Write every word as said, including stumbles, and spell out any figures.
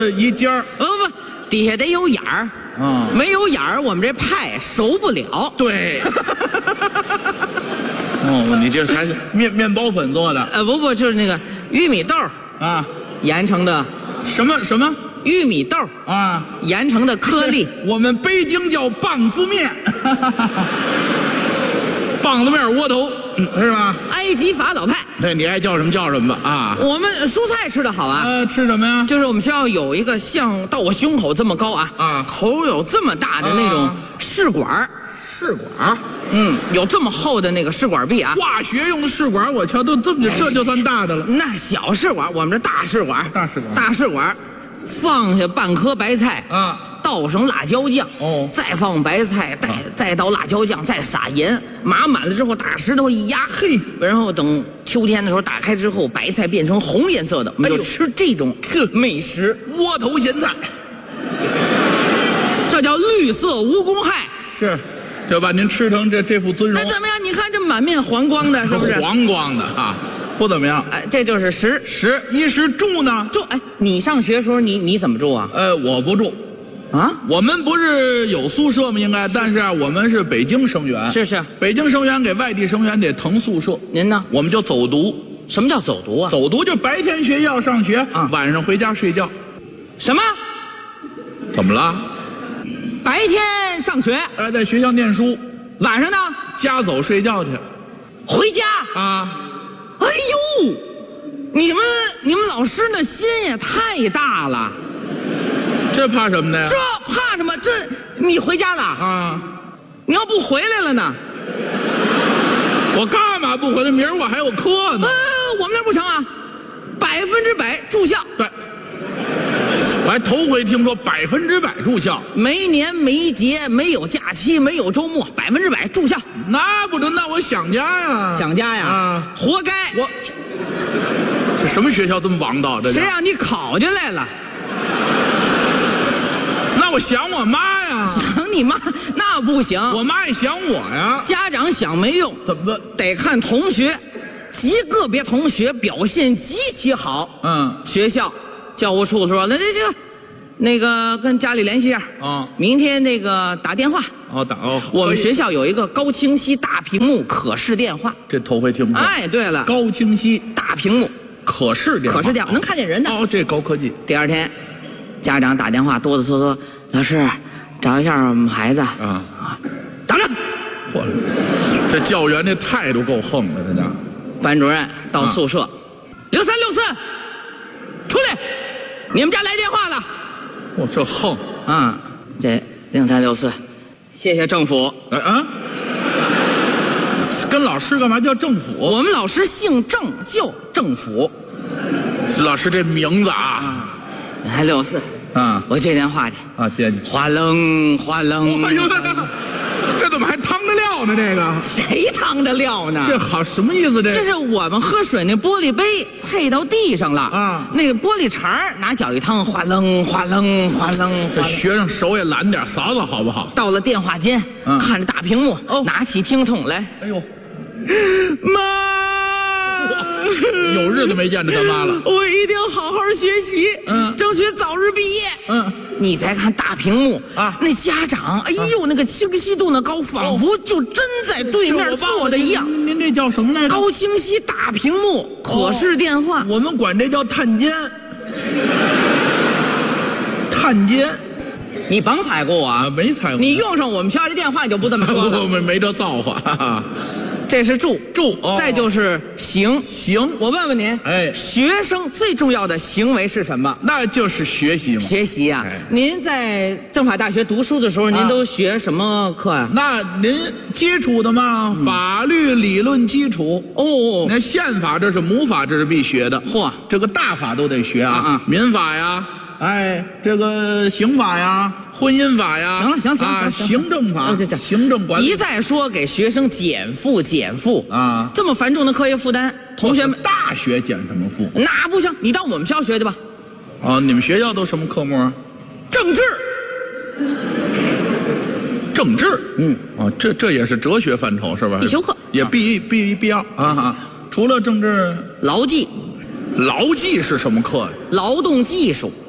一尖儿， 不不，底下得有眼儿。 嗯， 没有眼儿，我们这派熟不了。 对。哦，你这还是面面包粉做的？ 呃，不不，就是那个玉米豆啊， 研成的什么什么玉米豆啊， 研成的颗粒。 我们北京叫棒子面。棒子面窝头，嗯，是吧？ 埃及法老派。 对，你爱叫什么叫什么吧啊。 我们蔬菜吃的好啊。 呃，吃什么呀？ 就是我们学校有一个像到我胸口这么高啊， 啊， 口有这么大的那种试管。 试管， 嗯，有这么厚的那个试管壁啊。 化学用的试管，我瞧都这么这就算大的了。 那小试管，我们这大试管。 大试管。 大试管，放下半颗白菜啊。 倒上辣椒酱， 哦， 再放白菜，再再倒辣椒酱，再撒盐，码满了之后，大石头一压，嘿，然后等秋天的时候打开之后，白菜变成红颜色的，我们就吃这种美食—— 窝头咸菜， 这叫绿色无公害， 是，对吧？您吃成这这副尊容， 那怎么样？你看这满面黄光的，是不是？ 黄光的啊，不怎么样。 哎，这就是食食衣食住呢？ 住，哎，你上学的时候你你怎么住啊？ 呃，我不住。 啊， 我们不是有宿舍吗？应该，但是啊，我们是北京生源， 是是， 北京生源给外地生源得腾宿舍。 您呢？ 我们就走读。 什么叫走读啊？ 走读就白天学校上学， 啊， 晚上回家睡觉。 什么？ 怎么了？ 白天上学， 哎，在学校念书， 晚上呢？ 家走睡觉去。 回家啊？ 哎呦，你们你们老师那心也太大了。 这怕什么呢？ 这怕什么？这你回家了啊？ 你要不回来了呢？ 我干嘛不回来？明儿我还有课呢。 呃，我们那不成啊，百分之百住校。 对，我还头回听说百分之百住校， 没年没节，没有假期，没有周末，百分之百住校。 那不能，那我想家呀！ 想家呀？ 啊， 活该！ 我这什么学校这么王道？这谁让你考进来了？ 那我想我妈呀！ 想你妈那不行， 我妈也想我呀。 家长想没用， 怎么得看同学，极个别同学表现极其好， 嗯， 学校教务处说，那那这个，那个跟家里联系一下啊， 明天那个打电话。 哦，打哦。 我们学校有一个高清晰大屏幕可视电话， 这头回听过。 哎，对了， 高清晰大屏幕可视电话， 可视电话能看见人的。 哦，这高科技。 第二天，家长打电话哆哆嗦嗦，老师，找一下我们孩子。 啊啊，等着。 嚯，这教员这态度够横的，这家。 班主任到宿舍，零三六四，出来，你们家来电话了。 哇，这横啊！这零三六四，谢谢政府。 哎啊，跟老师干嘛叫政府？ 我们老师姓郑，就政府。 老师这名字啊， 零三六四啊， 我接电话去啊，接你。 哗楞哗楞。 哎呦，这这怎么还汤着料呢？这个谁汤着料呢？ 这好什么意思？这这是我们喝水那玻璃杯碎到地上了啊， 那个玻璃碴拿脚一趟，哗楞哗楞哗楞。 这学生手也懒点，嫂子好不好？ 到了电话间， 嗯、 看着大屏幕，哦，拿起听筒来， 哎呦， 妈， 有日子没见着他妈了。 我一定好好学习， 嗯， 争取早日毕业。 嗯， 你再看大屏幕啊， 那家长，哎呦，啊、那个清晰度那高，仿佛就真在对面坐着一样。 您您这叫什么来着？ 高清晰大屏幕可视电话， 哦、我们管这叫探监。探监。 你甭踩过我啊！ 没踩过。 你用上我们学校这电话，你就不这么说了。 我们没这造化。哈哈， 这是住住， 哦、再就是行行。 我问问您， 哎， 学生最重要的行为是什么？ 那就是学习嘛。 学习呀、啊哎。 您在政法大学读书的时候，您都学什么课呀、啊？ 那您基础的嘛，嗯、法律理论基础。 哦， 那宪法这是母法，这是必学的。 嚯， 这个大法都得学啊， 啊民法呀。哎，这个刑法呀，婚姻法呀， 行了，行行啊， 行行政法， 这这行政管理。 一再说给学生减负减负啊， 这么繁重的课业负担，同学们大学减什么负？ 那不行，你到我们学校学去吧。 哦，你们学校都什么科目啊？ 政治。 政治， 嗯， 哦，这这也是哲学范畴是吧？ 必修课也必必必要啊啊！除了政治， 劳技。 劳技是什么课呀？ 劳动技术。